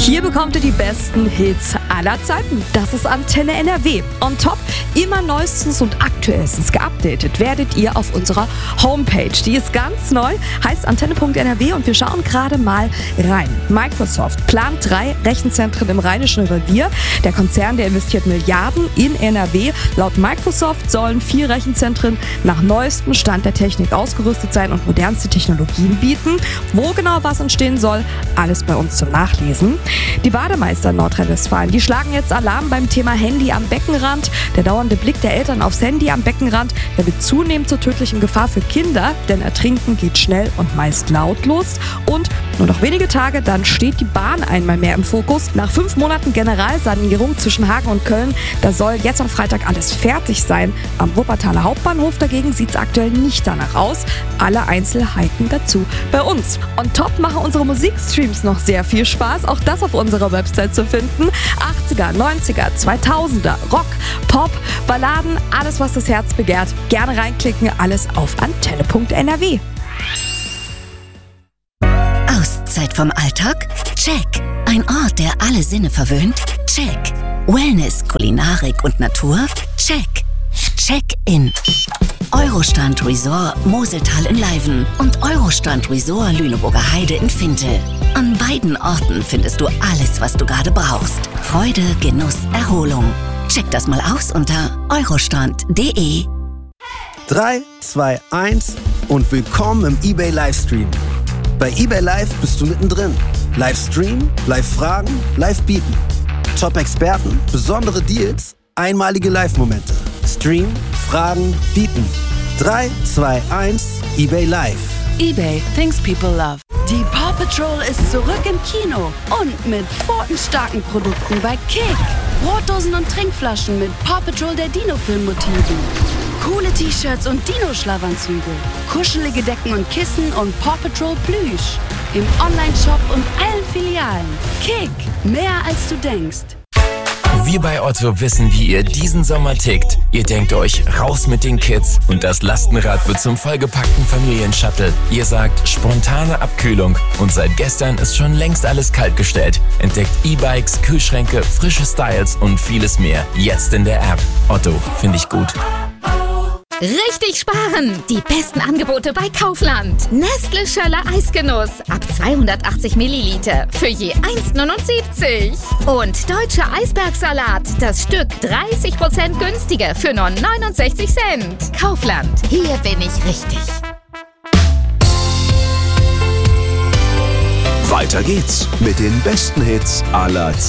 Hier bekommt ihr die besten Hits aller Zeiten. Das ist Antenne NRW. On top, immer neuestens und aktuellstens geupdatet werdet ihr auf unserer Homepage. Die ist ganz neu, heißt antenne.nrw und wir schauen gerade mal rein. Microsoft plant 3 Rechenzentren im Rheinischen Revier. Der Konzern, der investiert Milliarden in NRW. Laut Microsoft sollen 4 Rechenzentren nach neuestem Stand der Technik ausgerüstet sein und modernste Technologien bieten. Wo genau was entstehen soll, alles bei uns zum Nachlesen. Die Bademeister in Nordrhein-Westfalen, die schlagen jetzt Alarm beim Thema Handy am Beckenrand. Der dauernde Blick der Eltern aufs Handy am Beckenrand, der wird zunehmend zur tödlichen Gefahr für Kinder, denn Ertrinken geht schnell und meist lautlos. Und nur noch wenige Tage, dann steht die Bahn einmal mehr im Fokus. Nach 5 Monaten Generalsanierung zwischen Hagen und Köln, da soll jetzt am Freitag alles fertig sein. Am Wuppertaler Hauptbahnhof dagegen sieht es aktuell nicht danach aus. Alle Einzelheiten dazu bei uns. On top machen unsere Musikstreams noch sehr viel Spaß. Auch das auf unserer Website zu finden. 80er, 90er, 2000er, Rock, Pop, Balladen, alles was das Herz begehrt. Gerne reinklicken, alles auf antenne.nrw. Auszeit vom Alltag? Check. Ein Ort, der alle Sinne verwöhnt? Check. Wellness, Kulinarik und Natur? Check. Check-in. Eurostrand Resort Moseltal in Leiven und Eurostrand Resort Lüneburger Heide in Finte. An beiden Orten findest du alles, was du gerade brauchst. Freude, Genuss, Erholung. Check das mal aus unter eurostrand.de. 3, 2, 1 und willkommen im eBay Livestream. Bei eBay Live bist du mittendrin. Livestream, Live-Fragen, Live-Bieten. Top-Experten, besondere Deals, einmalige Live-Momente. Stream, Fragen, Bieten. 3, 2, 1, eBay Live. eBay, things people love. Die Paw Patrol ist zurück im Kino und mit pfotenstarken Produkten bei Kick. Brotdosen und Trinkflaschen mit Paw Patrol der Dino-Film-Motiven. Coole T-Shirts und Dino-Schlafanzüge. Kuschelige Decken und Kissen und Paw Patrol Plüsch. Im Online-Shop und allen Filialen. Kick, mehr als du denkst. Wir bei Otto wissen, wie ihr diesen Sommer tickt. Ihr denkt euch, raus mit den Kids und das Lastenrad wird zum vollgepackten Familienshuttle. Ihr sagt, spontane Abkühlung und seit gestern ist schon längst alles kaltgestellt. Entdeckt E-Bikes, Kühlschränke, frische Styles und vieles mehr. Jetzt in der App. Otto, finde ich gut. Richtig sparen! Die besten Angebote bei Kaufland. Nestle Schöller Eisgenuss ab 280 Milliliter für je 1,79. Und Deutscher Eisbergsalat, das Stück 30% günstiger für nur 69 Cent. Kaufland, hier bin ich richtig. Weiter geht's mit den besten Hits aller Zeiten.